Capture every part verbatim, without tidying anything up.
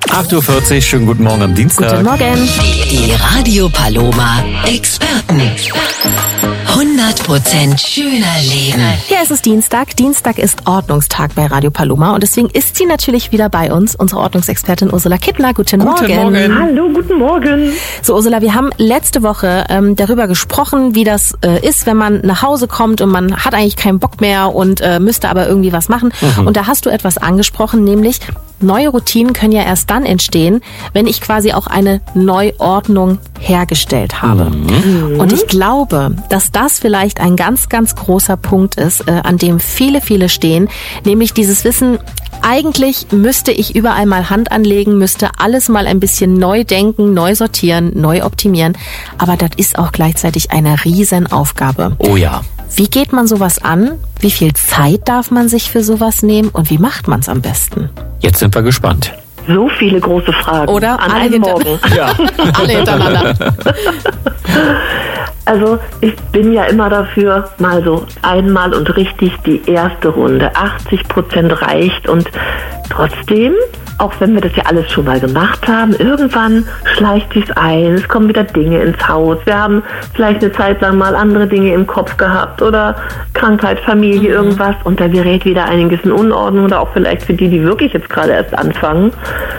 acht Uhr vierzig, schönen guten Morgen am Dienstag. Guten Morgen. Die Radio Paloma Experten. hundert Prozent schöner Leben. Ja, es ist Dienstag. Dienstag ist Ordnungstag bei Radio Paloma und deswegen ist sie natürlich wieder bei uns, unsere Ordnungsexpertin Ursula Kittner. Guten, Guten Morgen. Morgen. Hallo, guten Morgen. So, Ursula, wir haben letzte Woche ähm, darüber gesprochen, wie das äh, ist, wenn man nach Hause kommt und man hat eigentlich keinen Bock mehr und äh, müsste aber irgendwie was machen. Mhm. Und da hast du etwas angesprochen, nämlich neue Routinen können ja erst dann entstehen, wenn ich quasi auch eine Neuordnung hergestellt habe. Mhm. Und ich glaube, dass das vielleicht ein ganz, ganz großer Punkt ist, äh, an dem viele, viele stehen, nämlich dieses Wissen, eigentlich müsste ich überall mal Hand anlegen, müsste alles mal ein bisschen neu denken, neu sortieren, neu optimieren. Aber das ist auch gleichzeitig eine Riesenaufgabe. Oh ja. Wie geht man sowas an? Wie viel Zeit darf man sich für sowas nehmen? Und wie macht man es am besten? Jetzt sind wir gespannt. So viele große Fragen. Oder an alle einem hinter- Morgen. Ja. Alle hintereinander. Also ich bin ja immer dafür, mal so einmal und richtig die erste Runde. achtzig Prozent reicht und trotzdem, auch wenn wir das ja alles schon mal gemacht haben, irgendwann schleicht sich's ein, es kommen wieder Dinge ins Haus. Wir haben vielleicht eine Zeit lang mal andere Dinge im Kopf gehabt oder Krankheit, Familie, mhm. irgendwas und da gerät wieder einiges in Unordnung oder auch vielleicht für die, die wirklich jetzt gerade erst anfangen.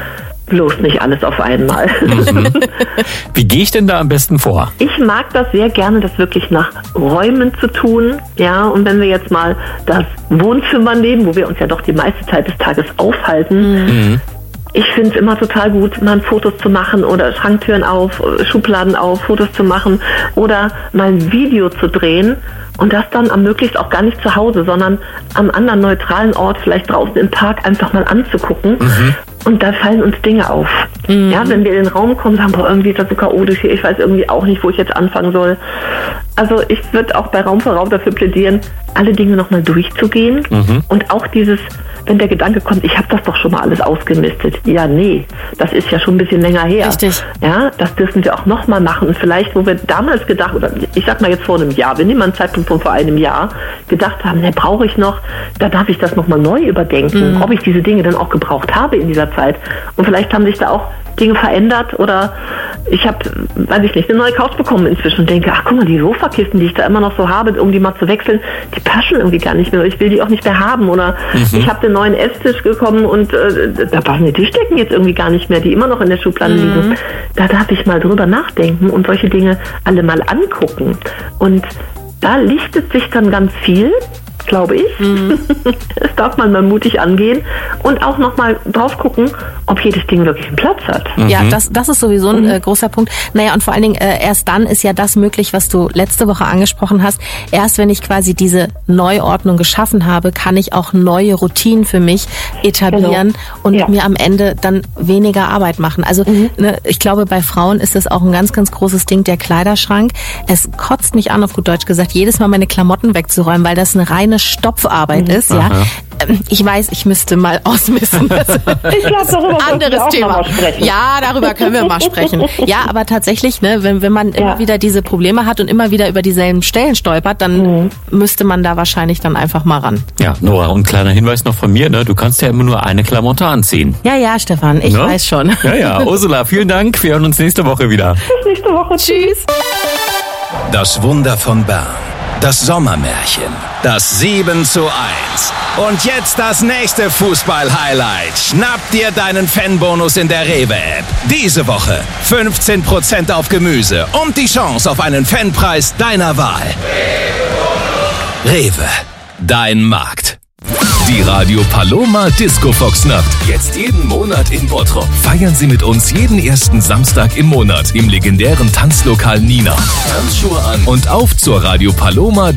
Bloß nicht alles auf einmal. Mhm. Wie gehe ich denn da am besten vor? Ich mag das sehr gerne, das wirklich nach Räumen zu tun. Ja, und wenn wir jetzt mal das Wohnzimmer nehmen, wo wir uns ja doch die meiste Zeit des Tages aufhalten, mhm. ich finde es immer total gut, mal Fotos zu machen oder Schranktüren auf, Schubladen auf, Fotos zu machen oder mal ein Video zu drehen und das dann am möglichst auch gar nicht zu Hause, sondern am anderen neutralen Ort, vielleicht draußen im Park, einfach mal anzugucken. Mhm. Und da fallen uns Dinge auf. Mhm. Ja, wenn wir in den Raum kommen, sagen wir, irgendwie ist das so chaotisch hier, ich weiß irgendwie auch nicht, wo ich jetzt anfangen soll. Also ich würde auch bei Raum für Raum dafür plädieren, alle Dinge nochmal durchzugehen. Mhm. Und auch dieses, wenn der Gedanke kommt, ich habe das doch schon mal alles ausgemistet. Ja, nee, das ist ja schon ein bisschen länger her. Richtig. Ja, das dürfen wir auch nochmal machen. Und vielleicht, wo wir damals gedacht, oder ich sag mal jetzt vor einem Jahr, wir nehmen mal einen Zeitpunkt von vor einem Jahr, gedacht haben, ne, brauche ich noch, da darf ich das nochmal neu überdenken, mhm. ob ich diese Dinge dann auch gebraucht habe in dieser Zeit. Und vielleicht haben sich da auch Dinge verändert oder ich habe, weiß ich nicht, eine neue Couch bekommen inzwischen und denke, ach guck mal, die Sofakisten, die ich da immer noch so habe, um die mal zu wechseln, die passen irgendwie gar nicht mehr. Ich will die auch nicht mehr haben. Oder mhm. ich habe den neuen Esstisch bekommen und äh, da passen die Tischdecken jetzt irgendwie gar nicht mehr, die immer noch in der Schublade mhm. liegen. Da darf ich mal drüber nachdenken und solche Dinge alle mal angucken. Und da lichtet sich dann ganz viel, glaube ich. Mhm. Das darf man mal mutig angehen und auch nochmal drauf gucken, ob jedes Ding wirklich einen Platz hat. Mhm. Ja, das, das ist sowieso ein äh, großer Punkt. Naja, und vor allen Dingen, äh, erst dann ist ja das möglich, was du letzte Woche angesprochen hast. Erst wenn ich quasi diese Neuordnung geschaffen habe, kann ich auch neue Routinen für mich etablieren genau. und ja. mir am Ende dann weniger Arbeit machen. Also mhm. ne, ich glaube, bei Frauen ist das auch ein ganz, ganz großes Ding, der Kleiderschrank. Es kotzt mich an, auf gut Deutsch gesagt, jedes Mal meine Klamotten wegzuräumen, weil das eine reine Stopfarbeit mhm. ist. Ja, ich weiß, ich müsste mal ausmisten. Ich glaube, darüber anderes wir auch Thema. Mal sprechen. Ja, darüber können wir mal sprechen. Ja, aber tatsächlich, ne, wenn, wenn man ja. immer wieder diese Probleme hat und immer wieder über dieselben Stellen stolpert, dann mhm. müsste man da wahrscheinlich dann einfach mal ran. Ja, Nora, und ein kleiner Hinweis noch von mir, ne? Du kannst ja immer nur eine Klamotte anziehen. Ja, ja, Stefan, ich ne? weiß schon. Ja, ja, Ursula, vielen Dank. Wir hören uns nächste Woche wieder. Bis nächste Woche. Tschüss. Das Wunder von Bern. Das Sommermärchen. Das sieben zu eins. Und jetzt das nächste Fußball-Highlight. Schnapp dir deinen Fanbonus in der Rewe-App. Diese Woche fünfzehn Prozent auf Gemüse und die Chance auf einen Fanpreis deiner Wahl. Rewe. Dein Markt. Die Radio Paloma Disco Fox Nacht. Jetzt jeden Monat in Bottrop. Feiern Sie mit uns jeden ersten Samstag im Monat im legendären Tanzlokal Nina. Tanzschuhe an und auf zur Radio Paloma